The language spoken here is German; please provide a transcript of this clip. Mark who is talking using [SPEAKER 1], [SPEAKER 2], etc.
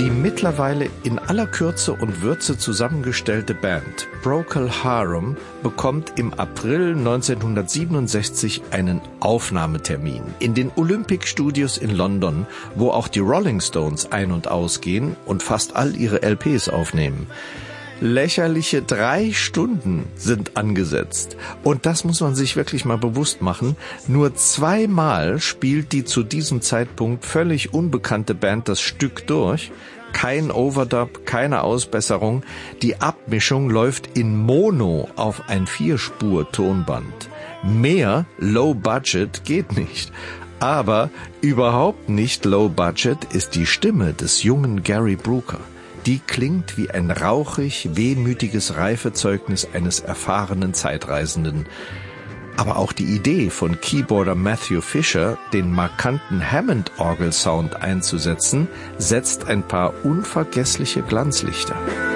[SPEAKER 1] Die mittlerweile in aller Kürze und Würze zusammengestellte Band Procol Harum bekommt im April 1967 einen Aufnahmetermin in den Olympic Studios in London, wo auch die Rolling Stones ein- und ausgehen und fast all ihre LPs aufnehmen. Lächerliche 3 Stunden sind angesetzt. Und das muss man sich wirklich mal bewusst machen. Nur 2-mal spielt die zu diesem Zeitpunkt völlig unbekannte Band das Stück durch. Kein Overdub, keine Ausbesserung. Die Abmischung läuft in Mono auf ein 4-Spur-Tonband. Mehr Low Budget geht nicht. Aber überhaupt nicht Low Budget ist die Stimme des jungen Gary Brooker. Die klingt wie ein rauchig, wehmütiges Reifezeugnis eines erfahrenen Zeitreisenden. Aber auch die Idee von Keyboarder Matthew Fisher, den markanten Hammond-Orgel-Sound einzusetzen, setzt ein paar unvergessliche Glanzlichter.